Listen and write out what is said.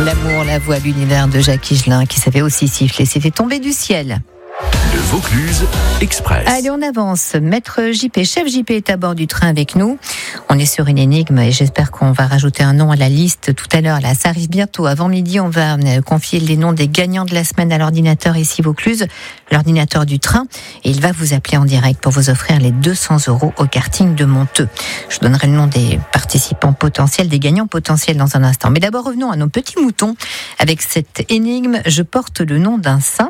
L'amour, la voix, l'univers de Jacques Higelin qui savait aussi siffler. C'était tombé du ciel. Le Vaucluse Express. Allez, on avance. Maître JP, chef JP est à bord du train avec nous. On est sur une énigme et j'espère qu'on va rajouter un nom à la liste tout à l'heure. Là, ça arrive bientôt. Avant midi, on va confier les noms des gagnants de la semaine à l'ordinateur ici Vaucluse, l'ordinateur du train. Et il va vous appeler en direct pour vous offrir les 200 € au karting de Monteux. Je vous donnerai le nom des participants potentiels, des gagnants potentiels dans un instant. Mais d'abord, revenons à nos petits moutons. Avec cette énigme, je porte le nom d'un saint.